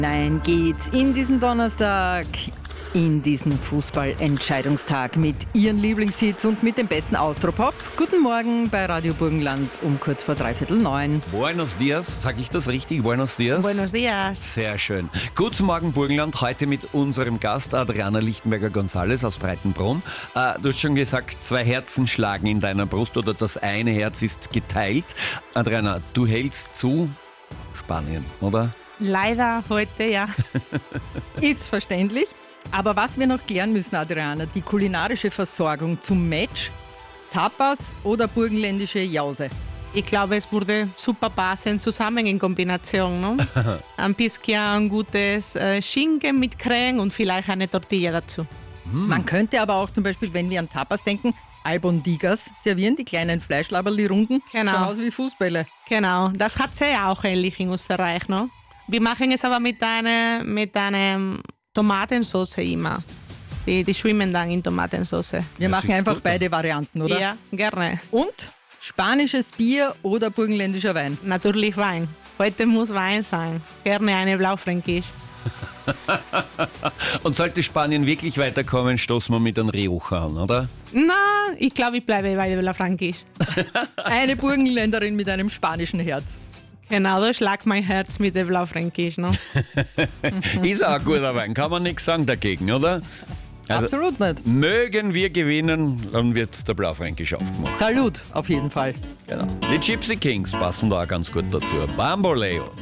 Nein, geht's in diesen Donnerstag, in diesen Fußballentscheidungstag mit Ihren Lieblingshits und mit dem besten Austropop. Guten Morgen bei Radio Burgenland um kurz vor 8:45. Buenos dias, sage ich das richtig? Buenos dias? Buenos dias. Sehr schön. Guten Morgen Burgenland, heute mit unserem Gast Adriana Lichtenberger-González aus Breitenbrunn. Du hast schon gesagt, 2 Herzen schlagen in deiner Brust oder das eine Herz ist geteilt. Adriana, du hältst zu Spanien, oder? Leider heute, ja. Ist verständlich. Aber was wir noch klären müssen, Adriana, die kulinarische Versorgung zum Match, Tapas oder burgenländische Jause? Ich glaube, es würde super passen zusammen in Kombination. Ne? Ein bisschen gutes Schinken mit Creme und vielleicht eine Tortilla dazu. Man könnte aber auch zum Beispiel, wenn wir an Tapas denken, Albondigas servieren, die kleinen Fleischlaberl, die runden, Genau. schauen aus wie Fußbälle. Genau, das hat sie ja auch ähnlich in Österreich. Ne? Wir machen es aber mit einer Tomatensauce immer. Die schwimmen dann in Tomatensauce. Wir machen sieht einfach gut beide Varianten, oder? Ja, gerne. Und spanisches Bier oder burgenländischer Wein? Natürlich Wein. Heute muss Wein sein. Gerne eine Blaufränkisch. Und sollte Spanien wirklich weiterkommen, stoßen wir mit einem Rioja an, oder? Na, ich glaube, ich bleibe bei der Blaufränkisch. Eine Burgenländerin mit einem spanischen Herz. Genau, da schlägt mein Herz mit der Blaufränkisch. Ne? Ist auch ein guter Wein, kann man nichts sagen dagegen, oder? Also, Absolut nicht. mögen wir gewinnen, dann wird der Blaufränkisch aufgemacht. Salut, auf jeden Fall. Genau. Die Gypsy Kings passen da auch ganz gut dazu. Bamboleo.